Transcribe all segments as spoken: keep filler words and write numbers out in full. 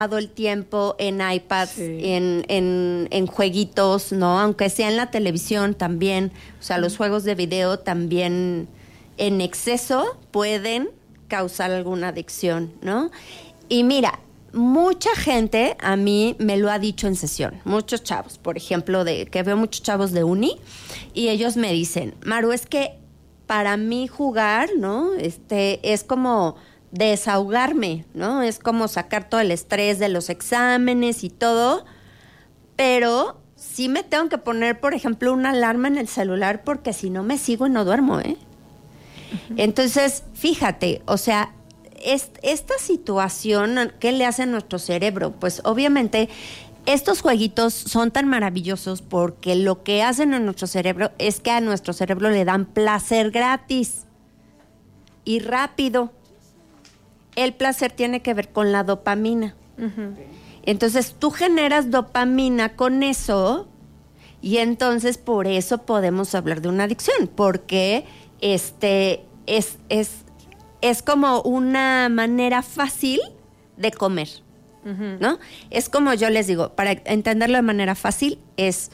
el tiempo en iPads, Sí. en, en, en jueguitos, ¿no? Aunque sea en la televisión también, o sea, los juegos de video también en exceso pueden causar alguna adicción, ¿no? Y mira, mucha gente a mí me lo ha dicho en sesión, muchos chavos, por ejemplo, de que veo muchos chavos de uni, y ellos me dicen, Maru, es que para mí jugar, ¿no? Este, es como desahogarme, ¿no? Es como sacar todo el estrés de los exámenes y todo, pero sí me tengo que poner, por ejemplo, una alarma en el celular porque si no me sigo y no duermo, ¿eh? Uh-huh. Entonces, fíjate, o sea, es, esta situación, ¿qué le hace a nuestro cerebro? Pues obviamente estos jueguitos son tan maravillosos porque lo que hacen a nuestro cerebro es que a nuestro cerebro le dan placer gratis y rápido. El placer tiene que ver con la dopamina. Uh-huh. Entonces, tú generas dopamina con eso y entonces por eso podemos hablar de una adicción, porque este es, es, es como una manera fácil de comer, uh-huh. ¿no? Es como yo les digo, para entenderlo de manera fácil, es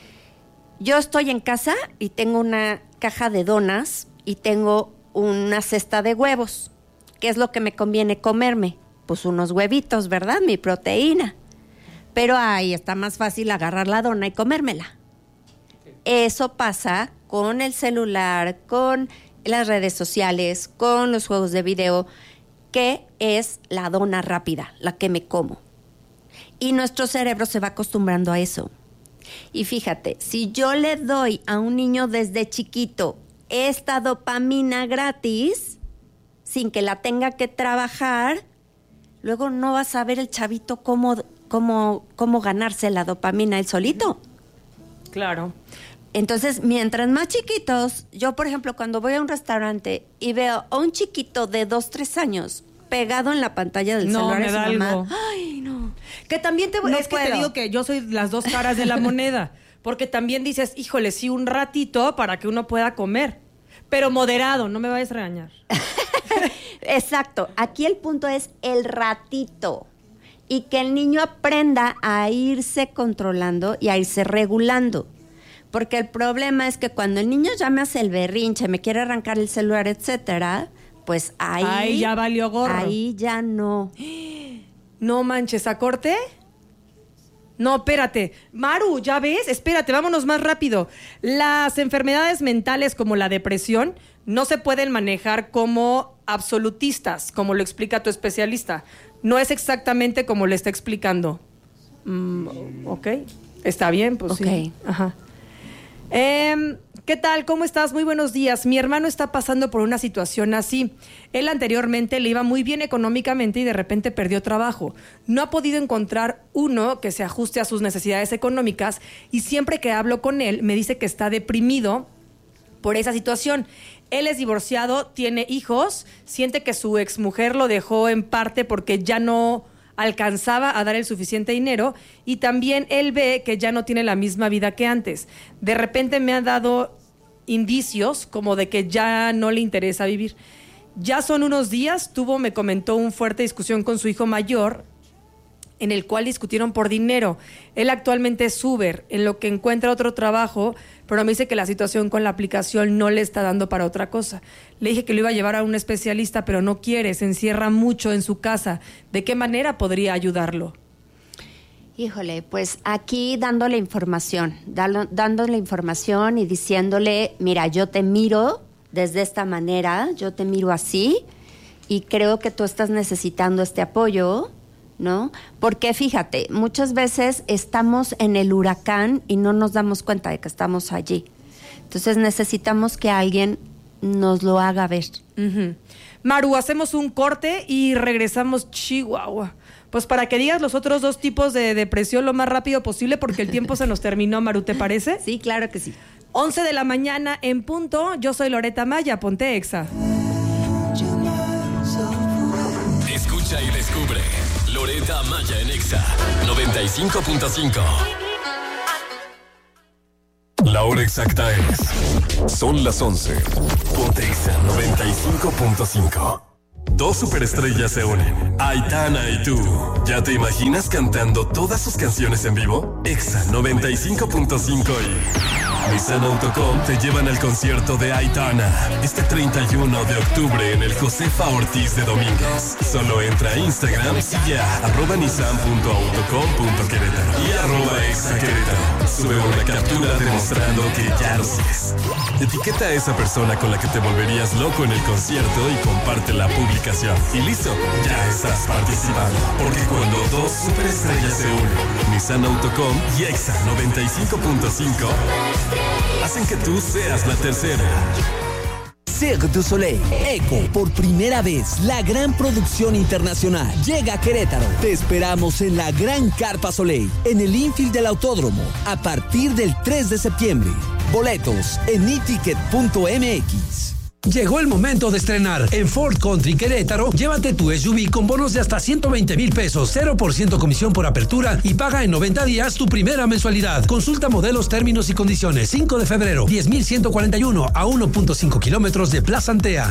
yo estoy en casa y tengo una caja de donas y tengo una cesta de huevos. ¿Qué es lo que me conviene comerme? Pues unos huevitos, ¿verdad? Mi proteína. Pero ahí está más fácil agarrar la dona y comérmela. Eso pasa con el celular, con las redes sociales, con los juegos de video, que es la dona rápida, la que me como. Y nuestro cerebro se va acostumbrando a eso. Y fíjate, si yo le doy a un niño desde chiquito esta dopamina gratis, sin que la tenga que trabajar, luego no va a saber el chavito cómo, cómo, cómo ganarse la dopamina él solito. Claro. Entonces, mientras más chiquitos, yo, por ejemplo, cuando voy a un restaurante y veo a un chiquito de dos, tres años pegado en la pantalla del no, celular me de da su mamá, algo. ay, no. Que también te, No es que puedo. te digo que yo soy las dos caras de la moneda, porque también dices, híjole, sí, un ratito para que uno pueda comer, pero moderado, no me vayas a regañar. Exacto, aquí el punto es el ratito y que el niño aprenda a irse controlando y a irse regulando, porque el problema es que cuando el niño ya me hace el berrinche, me quiere arrancar el celular, etcétera, pues ahí, ahí ya valió gorro. Ahí ya no. No manches, ¿a corte? No, espérate. Maru, ¿ya ves? Espérate, vámonos más rápido. Las enfermedades mentales como la depresión no se pueden manejar como absolutistas, como lo explica tu especialista. No es exactamente como le está explicando. Mm, ok, está bien, pues okay. Sí. Ajá. Eh, ¿Qué tal? ¿Cómo estás? Muy buenos días. Mi hermano está pasando por una situación así. Él anteriormente le iba muy bien económicamente y de repente perdió trabajo. No ha podido encontrar uno que se ajuste a sus necesidades económicas y siempre que hablo con él me dice que está deprimido por esa situación. Él es divorciado, tiene hijos, siente que su exmujer lo dejó en parte porque ya no alcanzaba a dar el suficiente dinero y también él ve que ya no tiene la misma vida que antes. De repente me ha dado indicios como de que ya no le interesa vivir. Ya son unos días, tuvo, me comentó, una fuerte discusión con su hijo mayor en el cual discutieron por dinero. Él actualmente es Uber, en lo que encuentra otro trabajo, pero me dice que la situación con la aplicación no le está dando para otra cosa. Le dije que lo iba a llevar a un especialista, pero no quiere, se encierra mucho en su casa. ¿De qué manera podría ayudarlo? Híjole, pues aquí dándole información, dando, dándole información y diciéndole, mira, yo te miro desde esta manera, yo te miro así y creo que tú estás necesitando este apoyo, ¿no? Porque fíjate, muchas veces estamos en el huracán y no nos damos cuenta de que estamos allí. Entonces necesitamos que alguien nos lo haga ver. Uh-huh. Maru, hacemos un corte y regresamos Chihuahua. Pues para que digas los otros dos tipos de depresión lo más rápido posible porque el tiempo se nos terminó, Maru, ¿te parece? Sí, claro que sí. once de la mañana en punto, yo soy Loreta Maya, ponte Exa. Escucha y descubre Loreta Maya en Exa noventa y cinco punto cinco. La hora exacta es... Son las once. Ponte Exa noventa y cinco punto cinco. Dos superestrellas se unen, Aitana y tú. ¿Ya te imaginas cantando todas sus canciones en vivo? Exa noventa y cinco punto cinco y Nissan Autocom te llevan al concierto de Aitana este treinta y uno de octubre en el Josefa Ortiz de Domínguez. Solo entra a Instagram, sigue a arroba nissan punto autocom punto querétaro y arroba Exa Querétaro. Sube una captura demostrando que ya lo sigues. Etiqueta a esa persona con la que te volverías loco en el concierto y comparte la publicación. Y listo, ya estás participando. Porque cuando dos superestrellas se unen, Nissan Autocom y Exa noventa y cinco punto cinco hacen que tú seas la tercera. Cirque du Soleil, Eco, por primera vez, la gran producción internacional llega a Querétaro. Te esperamos en la Gran Carpa Soleil, en el infield del Autódromo, a partir del tres de septiembre. Boletos en i ticket punto m x. Llegó el momento de estrenar. En Ford Country Querétaro, llévate tu S U V con bonos de hasta ciento veinte mil pesos, cero por ciento comisión por apertura y paga en noventa días tu primera mensualidad. Consulta modelos, términos y condiciones. cinco de febrero, diez mil ciento cuarenta y uno a uno punto cinco kilómetros de Plaza Antea.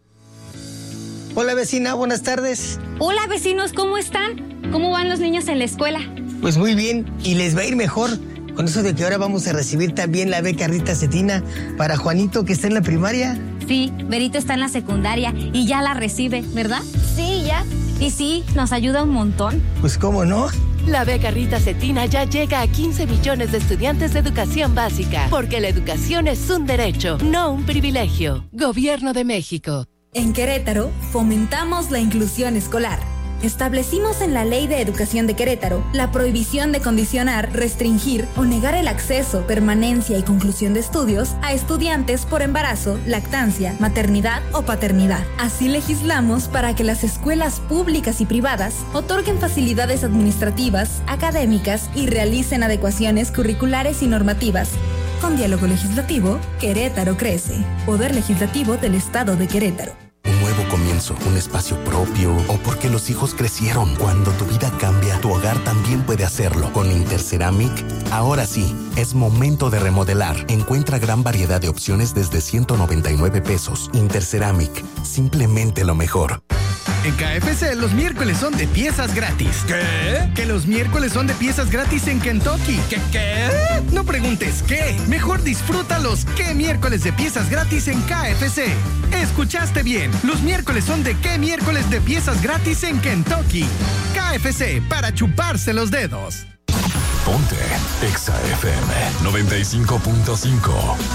Hola vecina, buenas tardes. Hola vecinos, ¿cómo están? ¿Cómo van los niños en la escuela? Pues muy bien, y les va a ir mejor. Con eso de que ahora vamos a recibir también la beca Rita Cetina para Juanito, que está en la primaria. Sí, Berito está en la secundaria y ya la recibe, ¿verdad? Sí, ya. Y sí, nos ayuda un montón. Pues cómo no. La beca Rita Cetina ya llega a quince millones de estudiantes de educación básica, porque la educación es un derecho, no un privilegio. Gobierno de México. En Querétaro, fomentamos la inclusión escolar. Establecimos en la Ley de Educación de Querétaro la prohibición de condicionar, restringir o negar el acceso, permanencia y conclusión de estudios a estudiantes por embarazo, lactancia, maternidad o paternidad. Así legislamos para que las escuelas públicas y privadas otorguen facilidades administrativas, académicas y realicen adecuaciones curriculares y normativas. Con diálogo legislativo, Querétaro crece. Poder Legislativo del Estado de Querétaro. Un nuevo comienzo, un espacio propio o porque los hijos crecieron. Cuando tu vida cambia, tu hogar también puede hacerlo. Con Interceramic, ahora sí, es momento de remodelar. Encuentra gran variedad de opciones desde ciento noventa y nueve pesos. Interceramic, simplemente lo mejor. En K F C los miércoles son de piezas gratis. ¿Qué? Que los miércoles son de piezas gratis en Kentucky. ¿Qué qué? No preguntes qué. Mejor disfruta los qué miércoles de piezas gratis en K F C. Escuchaste bien. Los miércoles son de qué miércoles de piezas gratis en Kentucky. K F C, para chuparse los dedos. Ponte Exa F M noventa y cinco punto cinco.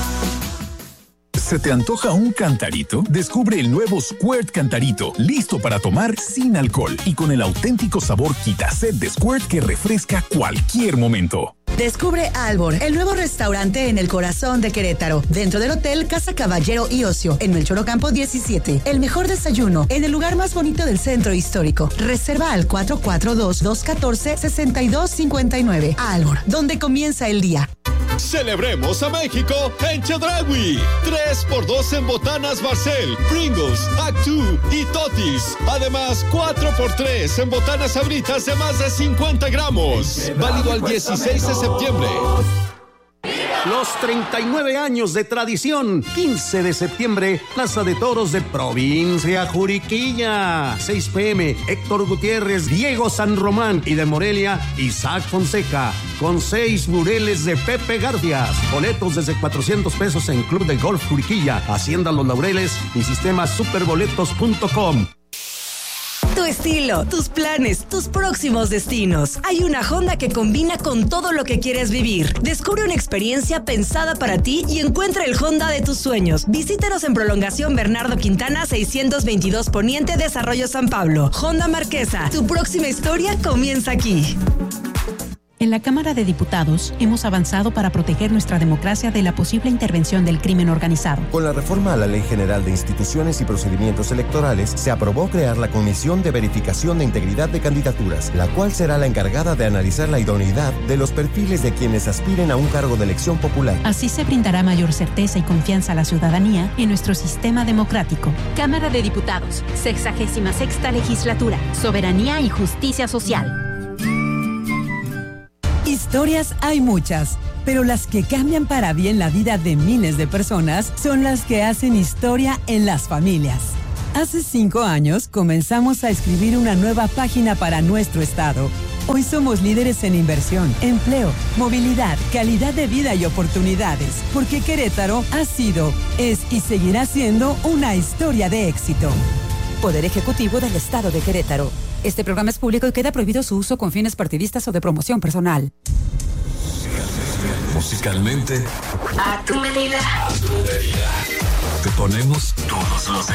¿Se te antoja un cantarito? Descubre el nuevo Squirt Cantarito, listo para tomar sin alcohol y con el auténtico sabor Quitaset de Squirt que refresca cualquier momento. Descubre Albor, el nuevo restaurante en el corazón de Querétaro, dentro del Hotel Casa Caballero y Ocio, en Melchor Ocampo diecisiete. El mejor desayuno en el lugar más bonito del centro histórico. Reserva al cuatro cuatro dos, dos uno cuatro, seis dos cinco nueve. Albor, donde comienza el día. Celebremos a México en Chedraui. tres por dos en botanas Barcel, Pringles, Actu y Totis. Además, cuatro por tres en botanas Sabritas de más de cincuenta gramos. Válido al dieciséis de septiembre. Los treinta y nueve años de tradición. quince de septiembre, Plaza de Toros de Provincia Juriquilla. seis pe eme, Héctor Gutiérrez, Diego San Román y de Morelia, Isaac Fonseca. Con seis mureles de Pepe Garfias. Boletos desde cuatrocientos pesos en Club de Golf Juriquilla, Hacienda Los Laureles y sistema superboletos punto com. Tu estilo, tus planes, tus próximos destinos. Hay una Honda que combina con todo lo que quieres vivir. Descubre una experiencia pensada para ti y encuentra el Honda de tus sueños. Visítanos en Prolongación Bernardo Quintana seiscientos veintidós Poniente, Desarrollo San Pablo. Honda Marquesa, tu próxima historia comienza aquí. En la Cámara de Diputados hemos avanzado para proteger nuestra democracia de la posible intervención del crimen organizado. Con la reforma a la Ley General de Instituciones y Procedimientos Electorales, se aprobó crear la Comisión de Verificación de Integridad de Candidaturas, la cual será la encargada de analizar la idoneidad de los perfiles de quienes aspiren a un cargo de elección popular. Así se brindará mayor certeza y confianza a la ciudadanía en nuestro sistema democrático. Cámara de Diputados, sexagésima sexta legislatura, soberanía y justicia social. Historias hay muchas, pero las que cambian para bien la vida de miles de personas son las que hacen historia en las familias. Hace cinco años comenzamos a escribir una nueva página para nuestro estado. Hoy somos líderes en inversión, empleo, movilidad, calidad de vida y oportunidades, porque Querétaro ha sido, es y seguirá siendo una historia de éxito. Poder Ejecutivo del Estado de Querétaro. Este programa es público y queda prohibido su uso con fines partidistas o de promoción personal. Musicalmente, a tu medida. a tu medida. Te ponemos todos los